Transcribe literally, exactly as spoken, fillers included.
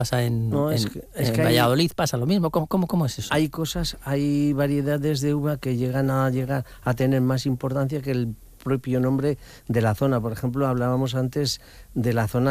pasa en, No, es en, que- es en que hay- Valladolid, pasa lo mismo. ¿Cómo, cómo, cómo es eso? Hay cosas, hay variedades de uva que llegan a llegar a tener más importancia que el propio nombre de la zona. Por ejemplo, hablábamos antes de la zona